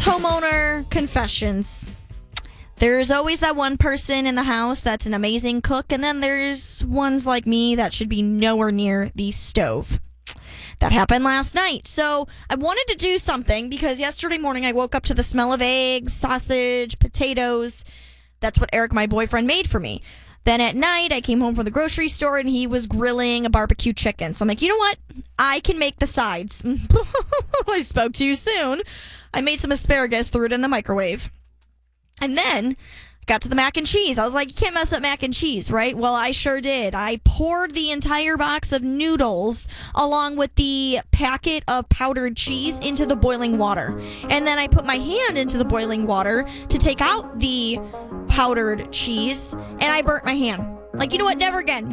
Homeowner confessions. There's always that one person in the house that's an amazing cook, and then there's ones like me that should be nowhere near the stove. That happened last night. So I wanted to do something because yesterday morning I woke up to the smell of eggs, sausage, potatoes. That's what Eric, my boyfriend, made for me. Then at night I came home from the grocery store and he was grilling a barbecue chicken. So I'm like, you know what? I can make the sides. I spoke too soon. I made some asparagus, threw it in the microwave. And then got to the mac and cheese. I was like, you can't mess up mac and cheese, right? Well, I sure did. I poured the entire box of noodles along with the packet of powdered cheese into the boiling water. And then I put my hand into the boiling water to take out the powdered cheese, and I burnt my hand. Like, you know what? Never again.